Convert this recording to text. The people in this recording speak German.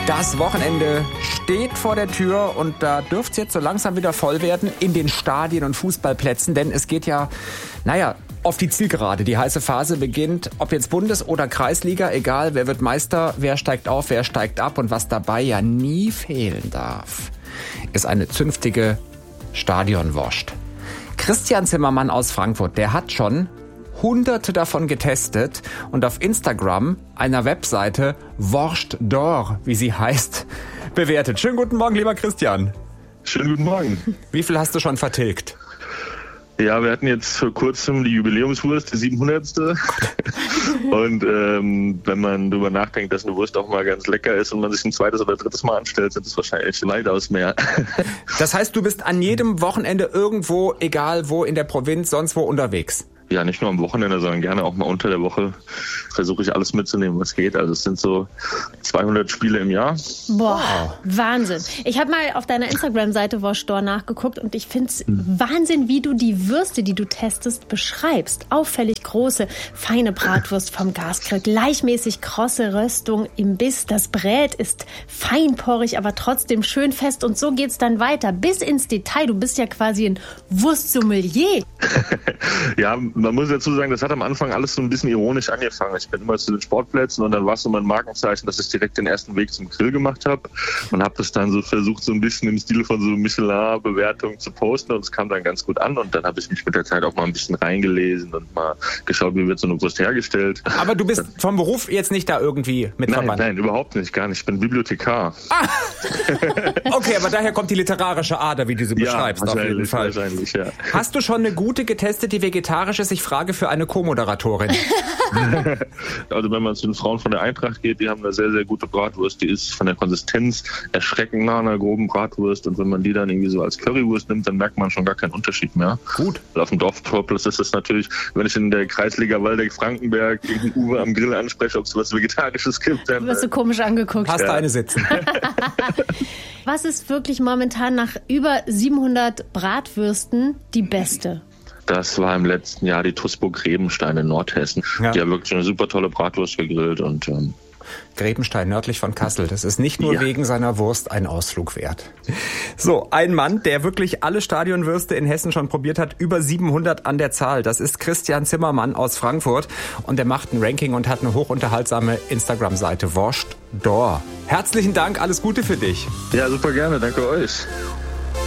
Das Wochenende steht vor der Tür und da dürfte es jetzt so langsam wieder voll werden in den Stadien und Fußballplätzen, denn es geht ja, auf die Zielgerade. Die heiße Phase beginnt, ob jetzt Bundes- oder Kreisliga, egal, wer wird Meister, wer steigt auf, wer steigt ab und was dabei ja nie fehlen darf, ist eine zünftige Stadionwurst. Christian Zimmermann aus Frankfurt, der hat schon Hunderte davon getestet und auf Instagram einer Webseite Wurst d'Or, wie sie heißt, bewertet. Schönen guten Morgen, lieber Christian. Schönen guten Morgen. Wie viel hast du schon vertilgt? Ja, wir hatten jetzt vor kurzem die Jubiläumswurst, die 700. Und wenn man darüber nachdenkt, dass eine Wurst auch mal ganz lecker ist und man sich ein zweites oder drittes Mal anstellt, sind es wahrscheinlich weitaus mehr. Das heißt, du bist an jedem Wochenende irgendwo, egal wo, in der Provinz, sonst wo unterwegs? Ja, nicht nur am Wochenende, sondern gerne auch mal unter der Woche versuche ich alles mitzunehmen, was geht. Also es sind so 200 Spiele im Jahr. Boah, Wahnsinn. Ich habe mal auf deiner Instagram-Seite Wurst d'Or nachgeguckt und ich finde es Wahnsinn, wie du die Würste, die du testest, beschreibst. Auffällig große, feine Bratwurst vom Gasgrill, gleichmäßig krosse Röstung im Biss. Das Brät ist feinporig, aber trotzdem schön fest und so geht's dann weiter. Bis ins Detail. Du bist ja quasi ein Wurstsommelier. Ja, man muss dazu sagen, das hat am Anfang alles so ein bisschen ironisch angefangen. Ich bin immer zu den Sportplätzen und dann war es so mein Markenzeichen, dass ich direkt den ersten Weg zum Grill gemacht habe und habe das dann so versucht, so ein bisschen im Stil von so Michelin-Bewertungen zu posten und es kam dann ganz gut an und dann habe ich mich mit der Zeit auch mal ein bisschen reingelesen und mal geschaut, wie wird so eine Wurst hergestellt. Aber du bist vom Beruf jetzt nicht da irgendwie mit verbannt? Nein, überhaupt nicht, gar nicht. Ich bin Bibliothekar. Ah. Okay, aber daher kommt die literarische Ader, wie du sie beschreibst, auf jeden Fall. Wahrscheinlich, ja. Hast du schon eine gute getestet, die vegetarisch ist? Ich frage für eine Co-Moderatorin. Also wenn man zu den Frauen von der Eintracht geht, die haben eine sehr, sehr gute Bratwurst. Die ist von der Konsistenz erschreckend nah an einer groben Bratwurst. Und wenn man die dann irgendwie so als Currywurst nimmt, dann merkt man schon gar keinen Unterschied mehr. Gut. Auf dem Dorfplatz ist das natürlich, wenn ich in der Kreisliga Waldeck-Frankenberg gegen Uwe am Grill anspreche, ob es was Vegetarisches gibt, dann wirst du komisch angeguckt. Hast du eine sitzen. Was ist wirklich momentan nach über 700 Bratwürsten die beste? Das war im letzten Jahr die Tusburg Grebenstein in Nordhessen. Ja. Die haben wirklich eine super tolle Bratwurst gegrillt und Grebenstein, nördlich von Kassel. Das ist nicht nur wegen seiner Wurst ein Ausflug wert. So, ein Mann, der wirklich alle Stadionwürste in Hessen schon probiert hat, über 700 an der Zahl. Das ist Christian Zimmermann aus Frankfurt und der macht ein Ranking und hat eine hochunterhaltsame Instagram-Seite, Wurst d'Or. Herzlichen Dank, alles Gute für dich. Ja, super gerne, danke euch.